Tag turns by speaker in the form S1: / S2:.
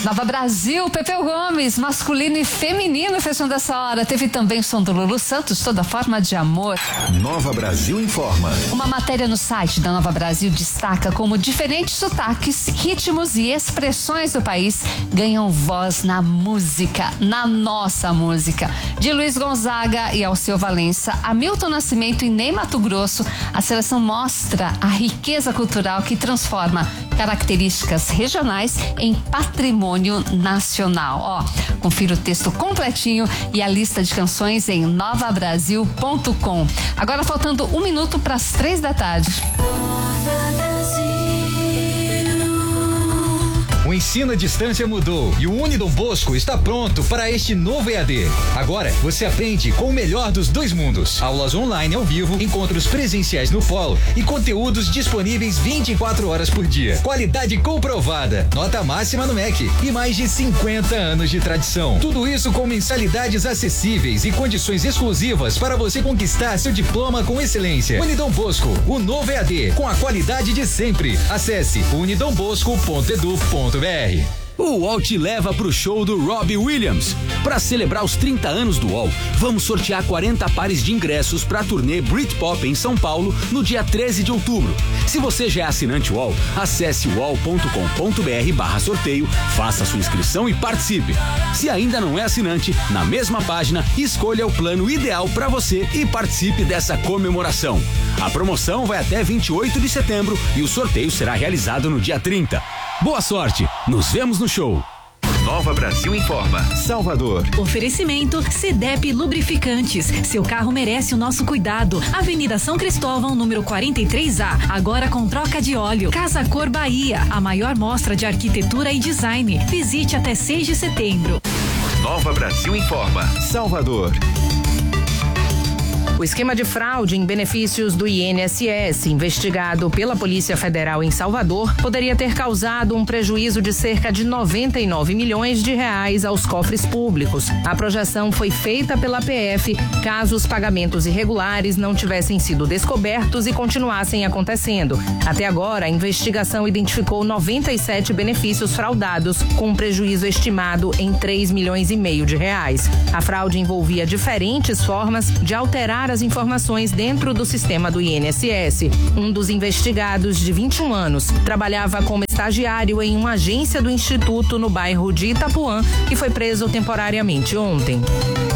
S1: Nova Brasil, Pepeu Gomes, masculino e feminino fechando essa hora. Teve também o som do Lulu Santos, Toda Forma de Amor.
S2: Nova Brasil informa.
S1: Uma matéria no site da Nova Brasil destaca como diferentes sotaques, ritmos e expressões do país ganham voz na música, na nossa música. De Luiz Gonzaga e Alceu Valença, Hamilton Nascimento e Ney Matogrosso, a seleção mostra a riqueza cultural que transforma características regionais em patrimônio nacional. Confira o texto completinho e a lista de canções em novabrasil.com. Agora faltando 1 minuto para as 3 da tarde.
S3: O ensino à distância mudou e o Unidom Bosco está pronto para este novo EAD. Agora você aprende com o melhor dos dois mundos. Aulas online ao vivo, encontros presenciais no polo e conteúdos disponíveis 24 horas por dia. Qualidade comprovada, nota máxima no MEC e mais de 50 anos de tradição. Tudo isso com mensalidades acessíveis e condições exclusivas para você conquistar seu diploma com excelência. Unidom Bosco, o novo EAD com a qualidade de sempre. Acesse unidombosco.edu.br.
S4: O UOL te leva pro show do Robbie Williams. Para celebrar os 30 anos do UOL, vamos sortear 40 pares de ingressos para a turnê Britpop em São Paulo no dia 13 de outubro. Se você já é assinante UOL, acesse uol.com.br/sorteio, faça sua inscrição e participe. Se ainda não é assinante, na mesma página, escolha o plano ideal para você e participe dessa comemoração. A promoção vai até 28 de setembro e o sorteio será realizado no dia 30. Boa sorte! Nos vemos no show!
S2: Nova Brasil informa. Salvador.
S5: Oferecimento CDEP Lubrificantes. Seu carro merece o nosso cuidado. Avenida São Cristóvão, número 43A. Agora com troca de óleo. Casa Cor Bahia. A maior mostra de arquitetura e design. Visite até 6 de setembro.
S2: Nova Brasil informa. Salvador.
S6: O esquema de fraude em benefícios do INSS, investigado pela Polícia Federal em Salvador, poderia ter causado um prejuízo de cerca de 99 milhões de reais aos cofres públicos. A projeção foi feita pela PF caso os pagamentos irregulares não tivessem sido descobertos e continuassem acontecendo. Até agora, a investigação identificou 97 benefícios fraudados, com um prejuízo estimado em 3 milhões e meio de reais. A fraude envolvia diferentes formas de alterar as informações dentro do sistema do INSS. Um dos investigados, de 21 anos, trabalhava como estagiário em uma agência do Instituto no bairro de Itapuã e foi preso temporariamente ontem.